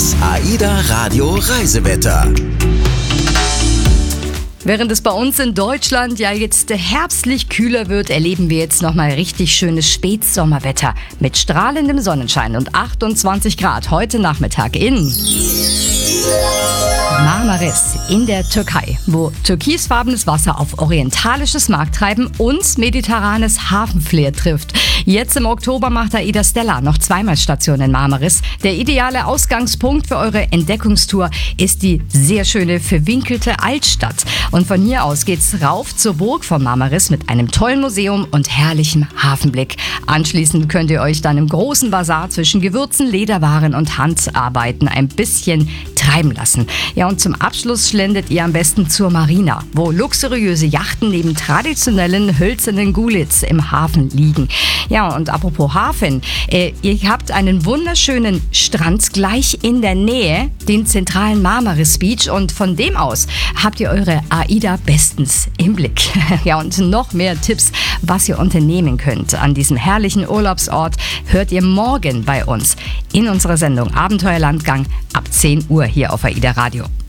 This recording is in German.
Das AIDA Radio Reisewetter. Während es bei uns in Deutschland ja jetzt herbstlich kühler wird, erleben wir jetzt nochmal richtig schönes Spätsommerwetter mit strahlendem Sonnenschein und 28 Grad heute Nachmittag in Marmaris in der Türkei, wo türkisfarbenes Wasser auf orientalisches Markttreiben und mediterranes Hafenflair trifft. Jetzt im Oktober macht AIDA Stella noch zweimal Station in Marmaris. Der ideale Ausgangspunkt für eure Entdeckungstour ist die sehr schöne verwinkelte Altstadt. Und von hier aus geht's rauf zur Burg von Marmaris mit einem tollen Museum und herrlichem Hafenblick. Anschließend könnt ihr euch dann im großen Bazar zwischen Gewürzen, Lederwaren und Handarbeiten ein bisschen treiben lassen. Ja, und zum Abschluss schlendet ihr am besten zur Marina, wo luxuriöse Yachten neben traditionellen hölzernen Gulits im Hafen liegen. Ja, und apropos Hafen, ihr habt einen wunderschönen Strand gleich in der Nähe, den zentralen Marmaris Beach, und von dem aus habt ihr eure AIDA bestens im Blick. Ja, und noch mehr Tipps, was ihr unternehmen könnt an diesem herrlichen Urlaubsort, hört ihr morgen bei uns in unserer Sendung Abenteuerlandgang ab 10 Uhr hier auf AIDA Radio.